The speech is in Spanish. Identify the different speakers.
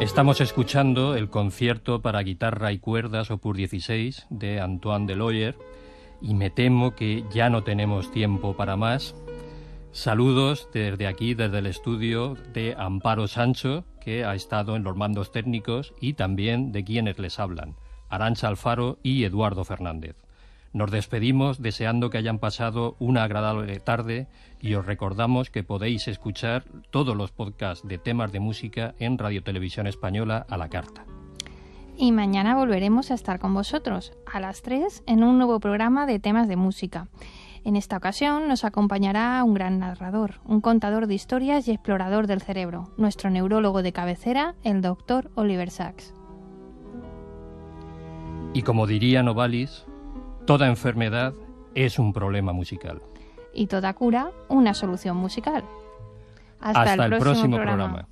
Speaker 1: Estamos escuchando el concierto para guitarra y cuerdas Opus 16 de Antoine Deloyer y me temo que ya no tenemos tiempo para más. Saludos desde aquí, desde el estudio de Amparo Sancho, que ha estado en los mandos técnicos, y también de quienes les hablan, Arantxa Alfaro y Eduardo Fernández. Nos despedimos deseando que hayan pasado una agradable tarde y os recordamos que podéis escuchar todos los podcasts de temas de música en Radio Televisión Española a la carta.
Speaker 2: Y mañana volveremos a estar con vosotros a las 3 en un nuevo programa de temas de música. En esta ocasión nos acompañará un gran narrador, un contador de historias y explorador del cerebro, nuestro neurólogo de cabecera, el Dr. Oliver Sacks.
Speaker 1: Y como diría Novalis, toda enfermedad es un problema musical.
Speaker 2: Y toda cura, una solución musical. Hasta el próximo programa.